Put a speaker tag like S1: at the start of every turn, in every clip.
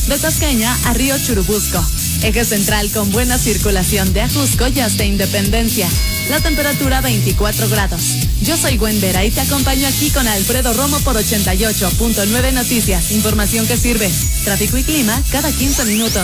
S1: de Tasqueña a Río Churubusco. Eje central con buena circulación de Ajusco y hasta Independencia. La temperatura 24 grados. Yo soy Gwendera y te acompaño aquí con Alfredo Romo por 88.9 Noticias. Información que sirve. Tráfico y clima cada 15 minutos.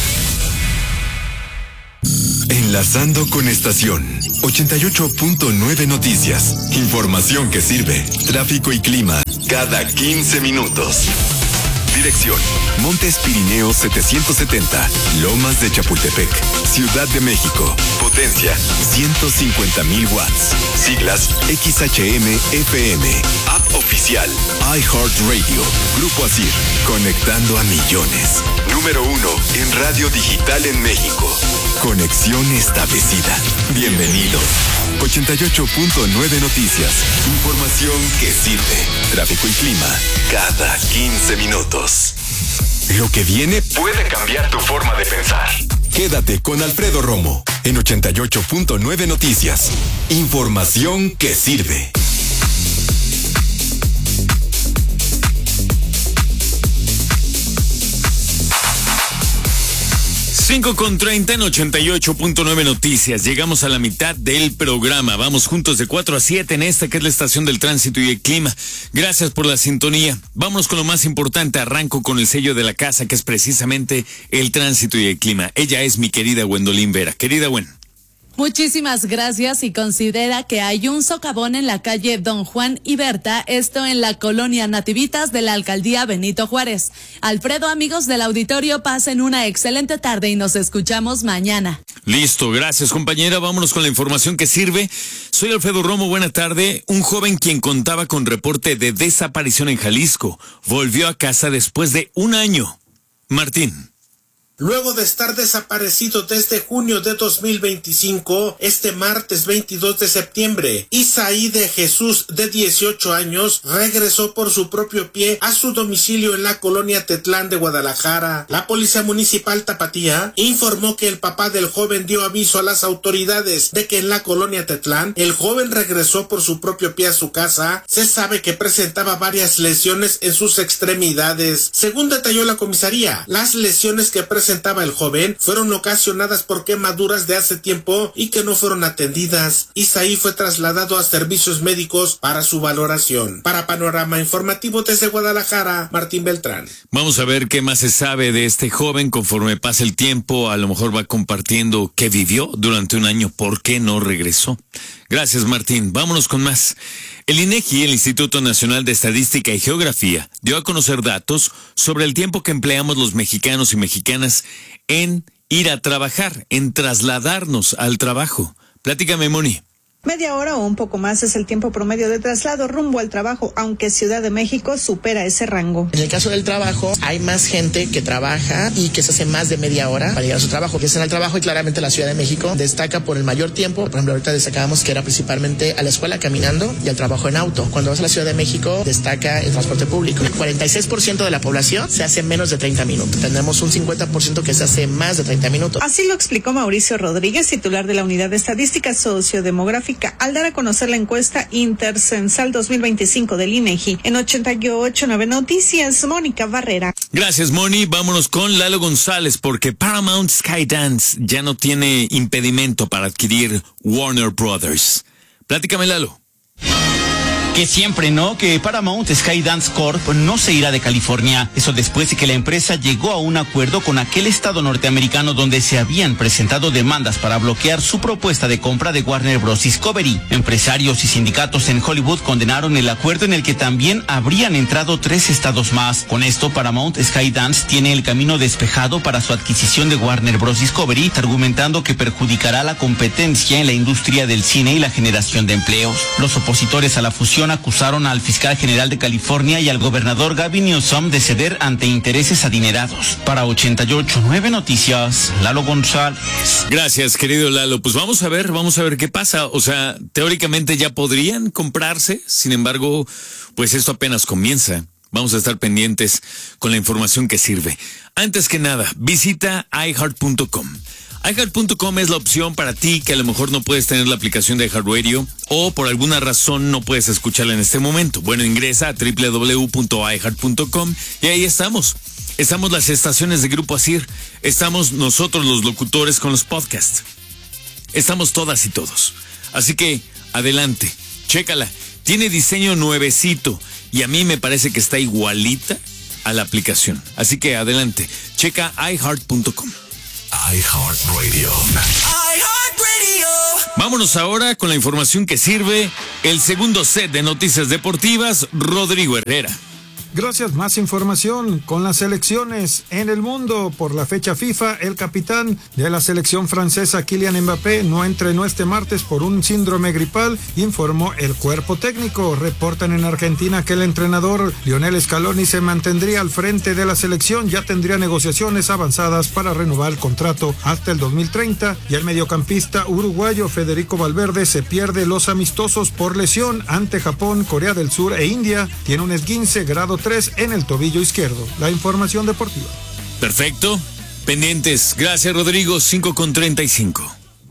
S2: Enlazando con estación 88.9 Noticias. Información que sirve. Tráfico y clima cada 15 minutos. Dirección: Montes Pirineos 770, Lomas de Chapultepec, Ciudad de México. Potencia: 150,000 watts. Siglas: XHM-FM. App oficial: iHeartRadio. Grupo ASIR, conectando a millones. Número 1 en radio digital en México. Conexión establecida. Bienvenidos. 88.9 Noticias. Información que sirve. Tráfico y clima cada 15 minutos. Lo que viene puede cambiar tu forma de pensar. Quédate con Alfredo Romo en 88.9 Noticias. Información que sirve.
S3: 5:30 en 88.9 Noticias. Llegamos a la mitad del programa. Vamos juntos de 4 a 7 en esta que es la estación del tránsito y el clima. Gracias por la sintonía. Vámonos con lo más importante. Arranco con el sello de la casa, que es precisamente el tránsito y el clima. Ella es mi querida Gwendolyn Vera. Querida Gwen.
S1: Muchísimas gracias, y considera que hay un socavón en la calle Don Juan y Berta, esto en la colonia Nativitas de la alcaldía Benito Juárez. Alfredo, amigos del auditorio, pasen una excelente tarde y nos escuchamos mañana.
S3: Listo, gracias compañera, vámonos con la información que sirve. Soy Alfredo Romo, buena tarde. Un joven quien contaba con reporte de desaparición en Jalisco volvió a casa después de un año. Martín.
S4: Luego de estar desaparecido desde junio de 2025, este martes 22 de septiembre, Isaí de Jesús, de 18 años, regresó por su propio pie a su domicilio en la colonia Tetlán de Guadalajara. La Policía Municipal Tapatía informó que el papá del joven dio aviso a las autoridades de que en la colonia Tetlán el joven regresó por su propio pie a su casa. Se sabe que presentaba varias lesiones en sus extremidades. Según detalló la comisaría, las lesiones que presentaba el joven fueron ocasionadas por quemaduras de hace tiempo y que no fueron atendidas. Isaí fue trasladado a servicios médicos para su valoración. Para Panorama Informativo desde Guadalajara, Martín Beltrán.
S3: Vamos a ver qué más se sabe de este joven conforme pasa el tiempo. A lo mejor va compartiendo qué vivió durante un año, por qué no regresó. Gracias, Martín. Vámonos con más. El INEGI, el Instituto Nacional de Estadística y Geografía, dio a conocer datos sobre el tiempo que empleamos los mexicanos y mexicanas en ir a trabajar, en trasladarnos al trabajo. Platícame, Moni.
S5: Media hora o un poco más es el tiempo promedio de traslado rumbo al trabajo, aunque Ciudad de México supera ese rango.
S6: En el caso del trabajo, hay más gente que trabaja y que se hace más de media hora para llegar a su trabajo. Que es en el trabajo, y claramente la Ciudad de México destaca por el mayor tiempo. Por ejemplo, ahorita destacábamos que era principalmente a la escuela caminando y al trabajo en auto. Cuando vas a la Ciudad de México, destaca el transporte público. El 46% de la población se hace menos de 30 minutos. Tenemos un 50% que se hace más de 30 minutos.
S5: Así lo explicó Mauricio Rodríguez, titular de la Unidad de Estadística Sociodemográfica, al dar a conocer la encuesta Intercensal 2025 del INEGI. En 88.9 Noticias, Mónica Barrera.
S3: Gracias, Moni. Vámonos con Lalo González, porque Paramount Skydance ya no tiene impedimento para adquirir Warner Brothers. Platícame, Lalo.
S7: Que siempre, ¿no? Que Paramount Skydance Corp no se irá de California. Eso después de que la empresa llegó a un acuerdo con aquel estado norteamericano donde se habían presentado demandas para bloquear su propuesta de compra de Warner Bros. Discovery. Empresarios y sindicatos en Hollywood condenaron el acuerdo, en el que también habrían entrado 3 estados más. Con esto, Paramount Skydance tiene el camino despejado para su adquisición de Warner Bros. Discovery, argumentando que perjudicará la competencia en la industria del cine y la generación de empleos. Los opositores a la fusión acusaron al fiscal general de California y al gobernador Gavin Newsom de ceder ante intereses adinerados. Para 88.9 Noticias, Lalo González.
S3: Gracias, querido Lalo. Pues vamos a ver qué pasa. O sea, teóricamente ya podrían comprarse, sin embargo, pues esto apenas comienza. Vamos a estar pendientes con la información que sirve. Antes que nada, visita iHeart.com. iHeart.com es la opción para ti que a lo mejor no puedes tener la aplicación de iHeartRadio o por alguna razón no puedes escucharla en este momento. Bueno, ingresa a www.iHeart.com y ahí estamos. estamos las estaciones de Grupo Asir, estamos nosotros los locutores con los podcasts. Estamos todas y todos. Así que, adelante, chécala. Tiene diseño nuevecito y a mí me parece que está igualita a la aplicación. Así que, adelante, checa iHeart.com.
S2: iHeartRadio.
S3: Vámonos ahora con la información que sirve. El segundo set de noticias deportivas, Rodrigo Herrera.
S8: Gracias, más información con las selecciones en el mundo. Por la fecha FIFA, el capitán de la selección francesa, Kylian Mbappé, no entrenó este martes por un síndrome gripal, informó el cuerpo técnico. Reportan en Argentina que el entrenador Lionel Scaloni se mantendría al frente de la selección, ya tendría negociaciones avanzadas para renovar el contrato hasta el 2030, y el mediocampista uruguayo Federico Valverde se pierde los amistosos por lesión ante Japón, Corea del Sur e India. Tiene un esguince grado 3 en el tobillo izquierdo. La información deportiva.
S3: Perfecto. Pendientes. Gracias, Rodrigo. 5:35.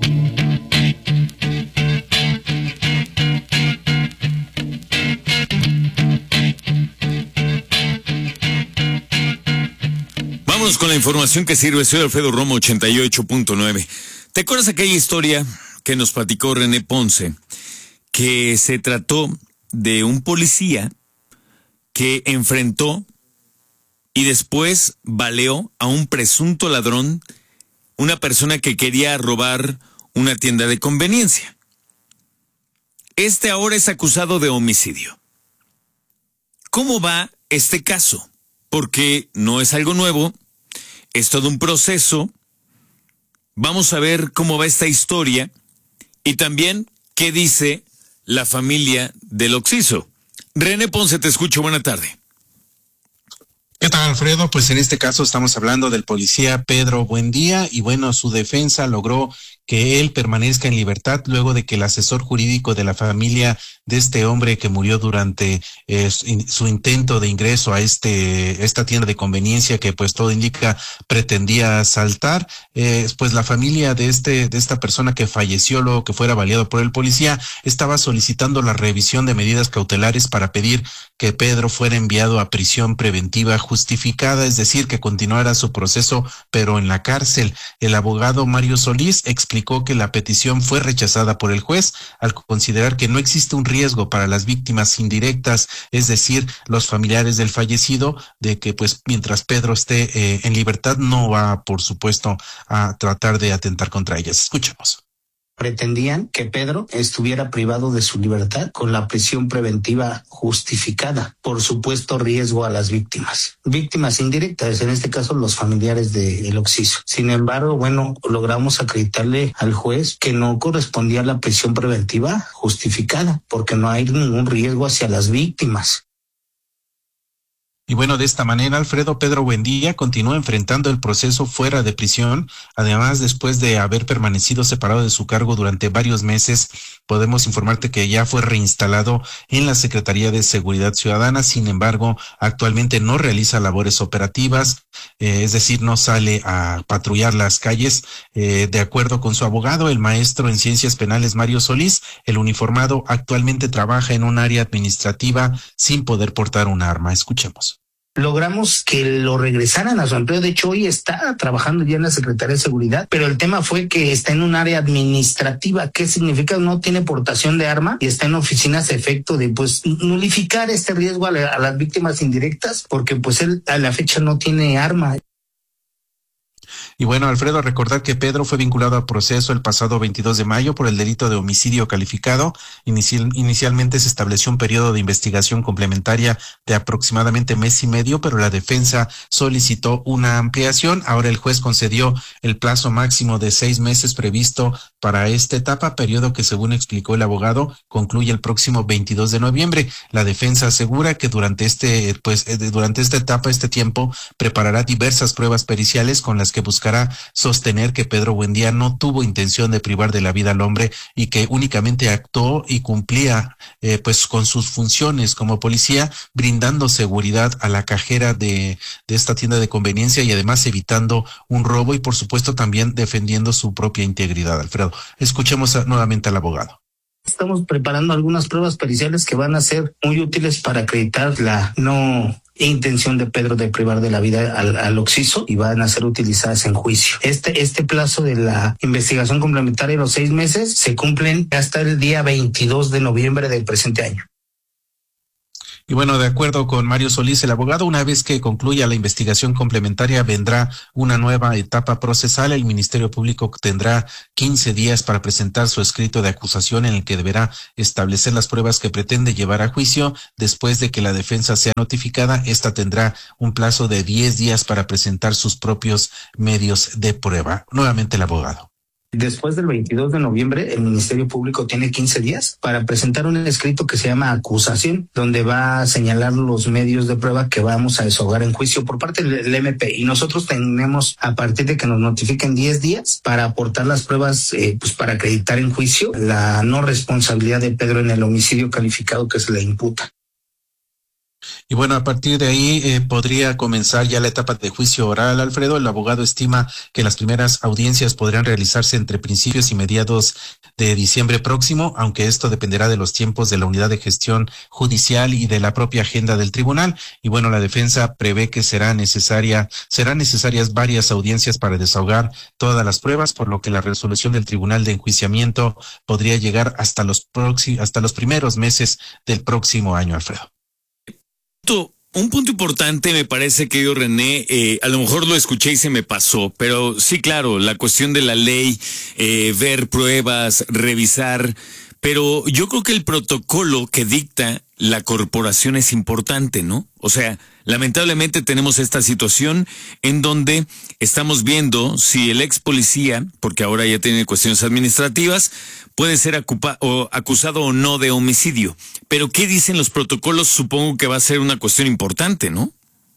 S3: Vámonos con la información que sirve. Soy Alfredo Romo, 88.9. ¿Te acuerdas aquella historia que nos platicó René Ponce? Que se trató de un policía que enfrentó y después baleó a un presunto ladrón, una persona que quería robar una tienda de conveniencia. Este ahora es acusado de homicidio. ¿Cómo va este caso? Porque no es algo nuevo, es todo un proceso. Vamos a ver cómo va esta historia y también qué dice la familia del occiso. René Ponce, te escucho, buena tarde.
S9: ¿Qué tal, Alfredo? Pues en este caso estamos hablando del policía Pedro Buendía y bueno, su defensa logró que él permanezca en libertad luego de que el asesor jurídico de la familia de este hombre que murió durante su intento de ingreso a esta tienda de conveniencia que pues todo indica pretendía asaltar, pues la familia de esta persona que falleció luego que fuera baleado por el policía estaba solicitando la revisión de medidas cautelares para pedir que Pedro fuera enviado a prisión preventiva justificada, es decir, que continuara su proceso pero en la cárcel. El abogado Mario Solís explicó que la petición fue rechazada por el juez al considerar que no existe un riesgo para las víctimas indirectas, es decir, los familiares del fallecido, de que pues mientras Pedro esté en libertad no va, por supuesto, a tratar de atentar contra ellas. Escuchemos.
S10: Pretendían que Pedro estuviera privado de su libertad con la prisión preventiva justificada por supuesto riesgo a las víctimas indirectas, en este caso los familiares del occiso. Sin embargo, bueno, logramos acreditarle al juez que no correspondía a la prisión preventiva justificada porque no hay ningún riesgo hacia las víctimas.
S9: Y bueno, de esta manera, Alfredo, Pedro Buendía continúa enfrentando el proceso fuera de prisión. Además, después de haber permanecido separado de su cargo durante varios meses, podemos informarte que ya fue reinstalado en la Secretaría de Seguridad Ciudadana. Sin embargo, actualmente no realiza labores operativas, es decir, no sale a patrullar las calles. De acuerdo con su abogado, el maestro en Ciencias Penales Mario Solís, el uniformado actualmente trabaja en un área administrativa sin poder portar un arma. Escuchemos.
S10: Logramos que lo regresaran a su empleo. De hecho, hoy está trabajando ya en la Secretaría de Seguridad, pero el tema fue que está en un área administrativa. ¿Qué significa? No tiene portación de arma y está en oficinas a efecto de pues nulificar este riesgo a las víctimas indirectas, porque pues él a la fecha no tiene arma.
S9: Y bueno, Alfredo, recordar que Pedro fue vinculado a proceso el pasado 22 de mayo por el delito de homicidio calificado. Inicialmente se estableció un periodo de investigación complementaria de aproximadamente mes y medio, pero la defensa solicitó una ampliación. Ahora el juez concedió el plazo máximo de 6 meses previsto para esta etapa, periodo que, según explicó el abogado, concluye el próximo 22 de noviembre. La defensa asegura que durante esta etapa, este tiempo, preparará diversas pruebas periciales con las que buscará sostener que Pedro Buendía no tuvo intención de privar de la vida al hombre y que únicamente actuó y cumplía pues con sus funciones como policía, brindando seguridad a la cajera de esta tienda de conveniencia y además evitando un robo y por supuesto también defendiendo su propia integridad. Alfredo, escuchemos nuevamente al abogado.
S10: Estamos preparando algunas pruebas periciales que van a ser muy útiles para acreditar la no intención de Pedro de privar de la vida al occiso y van a ser utilizadas en juicio. Este plazo de la investigación complementaria, los 6 meses, se cumplen hasta el día 22 de noviembre del presente año.
S9: Y bueno, de acuerdo con Mario Solís, el abogado, una vez que concluya la investigación complementaria, vendrá una nueva etapa procesal. El Ministerio Público tendrá 15 días para presentar su escrito de acusación en el que deberá establecer las pruebas que pretende llevar a juicio. Después de que la defensa sea notificada, esta tendrá un plazo de 10 días para presentar sus propios medios de prueba. Nuevamente el abogado.
S10: Después del 22 de noviembre, el Ministerio Público tiene 15 días para presentar un escrito que se llama acusación, donde va a señalar los medios de prueba que vamos a desahogar en juicio por parte del MP. Y nosotros tenemos, a partir de que nos notifiquen, 10 días para aportar las pruebas, pues para acreditar en juicio la no responsabilidad de Pedro en el homicidio calificado que se le imputa.
S9: Y bueno, a partir de ahí podría comenzar ya la etapa de juicio oral, Alfredo. El abogado estima que las primeras audiencias podrían realizarse entre principios y mediados de diciembre próximo, aunque esto dependerá de los tiempos de la unidad de gestión judicial y de la propia agenda del tribunal. Y bueno, la defensa prevé que serán necesarias varias audiencias para desahogar todas las pruebas, por lo que la resolución del tribunal de enjuiciamiento podría llegar hasta los primeros meses del próximo año, Alfredo.
S3: Un punto importante me parece, querido René, a lo mejor lo escuché y se me pasó, pero sí, claro, la cuestión de la ley, ver pruebas, revisar, pero yo creo que el protocolo que dicta la corporación es importante, ¿no? O sea, lamentablemente tenemos esta situación en donde estamos viendo si el ex policía, porque ahora ya tiene cuestiones administrativas, puede ser acusado o no de homicidio. Pero ¿qué dicen los protocolos? Supongo que va a ser una cuestión importante, ¿no?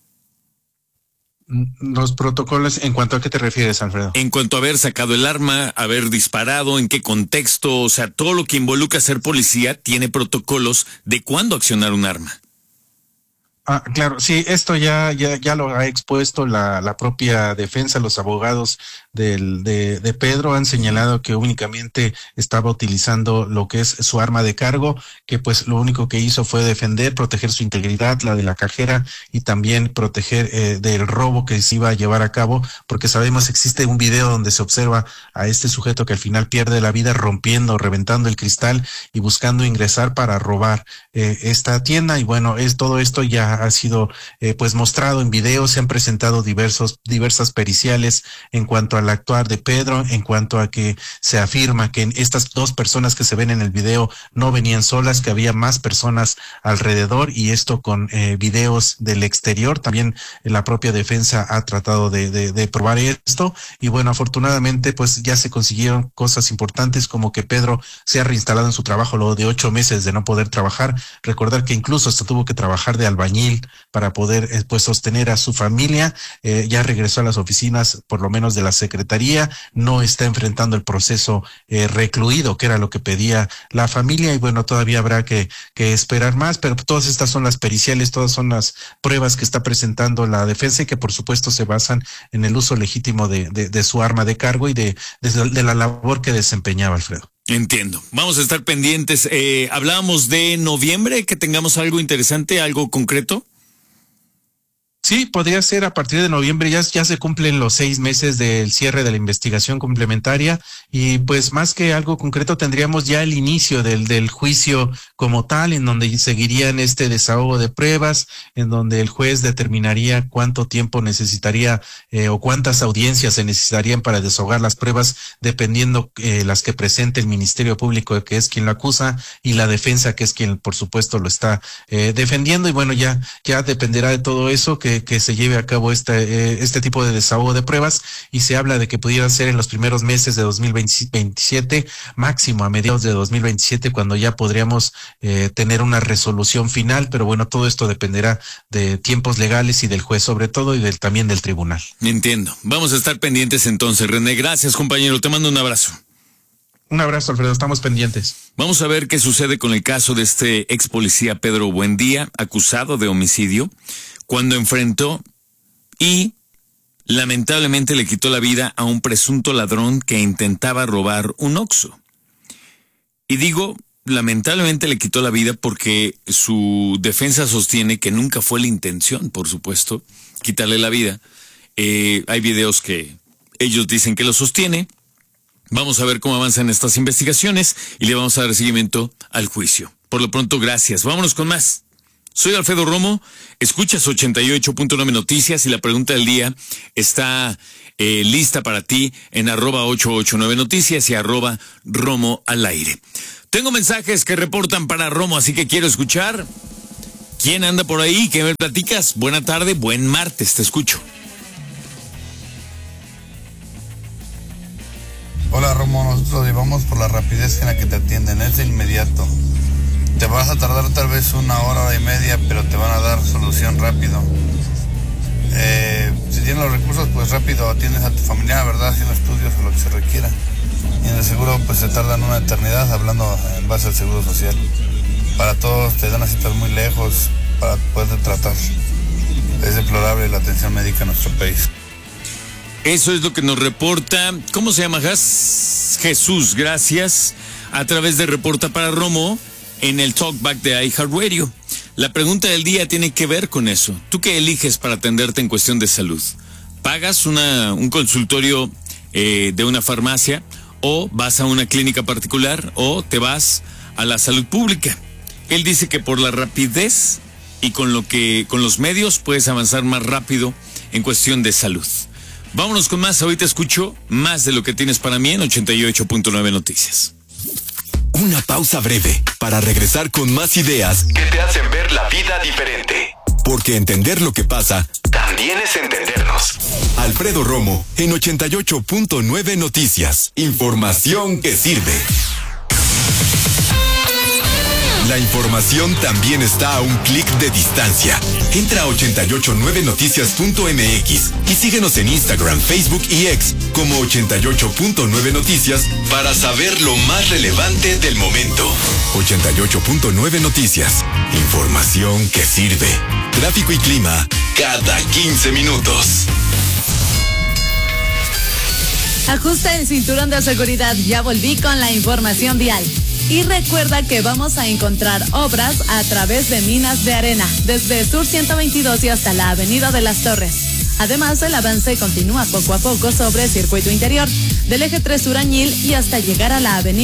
S9: Los protocolos, ¿en cuanto a qué te refieres, Alfredo?
S3: En cuanto a haber sacado el arma, haber disparado, en qué contexto, o sea, todo lo que involucra ser policía tiene protocolos de cuándo accionar un arma.
S9: Ah, claro, sí, esto ya lo ha expuesto la propia defensa. Los abogados de Pedro han señalado que únicamente estaba utilizando lo que es su arma de cargo, que pues lo único que hizo fue defender, proteger su integridad, la de la cajera, y también proteger del robo que se iba a llevar a cabo, porque sabemos existe un video donde se observa a este sujeto que al final pierde la vida reventando el cristal y buscando ingresar para robar esta tienda. Y bueno, todo esto ya ha sido pues mostrado en video. Se han presentado diversas periciales en cuanto al actuar de Pedro, en cuanto a que se afirma que estas dos personas que se ven en el video no venían solas, que había más personas alrededor, y esto con videos del exterior. También la propia defensa ha tratado de probar esto, y bueno, afortunadamente pues ya se consiguieron cosas importantes, como que Pedro se ha reinstalado en su trabajo luego de 8 meses de no poder trabajar. Recordar que incluso hasta tuvo que trabajar de albañil para poder pues sostener a su familia. Ya regresó a las oficinas, por lo menos de la Secretaría, no está enfrentando el proceso recluido, que era lo que pedía la familia, y bueno, todavía habrá que esperar más, pero todas estas son las periciales, todas son las pruebas que está presentando la defensa, y que por supuesto se basan en el uso legítimo de su arma de cargo y de la labor que desempeñaba, Alfredo.
S3: Entiendo. Vamos a estar pendientes. Hablábamos de noviembre, que tengamos algo interesante, algo concreto.
S9: Sí, podría ser a partir de noviembre. Ya se cumplen los 6 meses del cierre de la investigación complementaria, y pues más que algo concreto tendríamos ya el inicio del juicio como tal, en donde seguirían este desahogo de pruebas, en donde el juez determinaría cuánto tiempo necesitaría o cuántas audiencias se necesitarían para desahogar las pruebas, dependiendo las que presente el Ministerio Público, que es quien lo acusa, y la defensa, que es quien por supuesto lo está defendiendo. Y bueno, ya dependerá de todo eso que se lleve a cabo este tipo de desahogo de pruebas, y se habla de que pudiera ser en los primeros meses de 2027, máximo a mediados de 2027, cuando ya podríamos tener una resolución final. Pero bueno, todo esto dependerá de tiempos legales y del juez sobre todo, y también del tribunal.
S3: Entiendo. Vamos a estar pendientes entonces, René. Gracias, compañero. Te mando un abrazo.
S9: Un abrazo, Alfredo. Estamos pendientes.
S3: Vamos a ver qué sucede con el caso de este ex policía Pedro Buendía, acusado de homicidio, cuando enfrentó y lamentablemente le quitó la vida a un presunto ladrón que intentaba robar un Oxxo. Y digo lamentablemente le quitó la vida porque su defensa sostiene que nunca fue la intención, por supuesto, quitarle la vida. Hay videos que ellos dicen que lo sostiene. Vamos a ver cómo avanzan estas investigaciones y le vamos a dar seguimiento al juicio. Por lo pronto, gracias. Vámonos con más. Soy Alfredo Romo, escuchas 88.9 Noticias y la pregunta del día está lista para ti en @889 Noticias y @Romo al aire. Tengo mensajes que reportan para Romo, así que quiero escuchar. ¿Quién anda por ahí? ¿Qué me platicas? Buena tarde, buen martes, te escucho.
S11: Hola Romo, nosotros llevamos por la rapidez en la que te atienden, es de inmediato. Te vas a tardar tal vez una hora y media, pero te van a dar solución rápido. Si tienes los recursos, pues rápido atiendes a tu familia, ¿verdad? Haciendo estudios o lo que se requiera. Y en el seguro, pues se tardan una eternidad, hablando en base al seguro social. Para todos te dan a citas muy lejos para poder tratar. Es deplorable la atención médica en nuestro país.
S3: Eso es lo que nos reporta, ¿cómo se llama? Jesús, gracias, a través de Reporta para Romo en el Talkback de iHeartRadio. La pregunta del día tiene que ver con eso. ¿Tú qué eliges para atenderte en cuestión de salud? ¿Pagas un consultorio de una farmacia o vas a una clínica particular o te vas a la salud pública? Él dice que por la rapidez y con los medios puedes avanzar más rápido en cuestión de salud. Vámonos con más, ahorita escucho más de lo que tienes para mí en 88.9 Noticias.
S2: Una pausa breve para regresar con más ideas que te hacen ver la vida diferente. Porque entender lo que pasa también es entendernos. Alfredo Romo en 88.9 Noticias. Información que sirve. La información también está a un clic de distancia. Entra a 889noticias.mx y síguenos en Instagram, Facebook y X como 88.9 Noticias para saber lo más relevante del momento. 88.9 Noticias. Información que sirve. Tráfico y clima cada 15 minutos.
S1: Ajusta el cinturón de seguridad. Ya volví con la información vial. Y recuerda que vamos a encontrar obras a través de minas de arena, desde Sur 122 y hasta la Avenida de las Torres. Además, el avance continúa poco a poco sobre Circuito Interior, del Eje 3 Sur Añil y hasta llegar a la Avenida